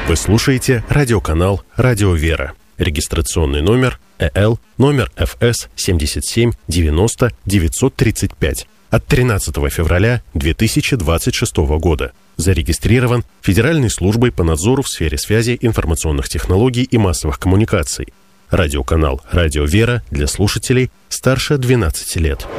Вы слушаете радиоканал «Радио Вера». Регистрационный номер ЭЛ, номер ФС 77 90 935 от 13 февраля 2026 года. Зарегистрирован Федеральной службой по надзору в сфере связи, информационных технологий и массовых коммуникаций. Радиоканал «Радио Вера» для слушателей старше 12 лет.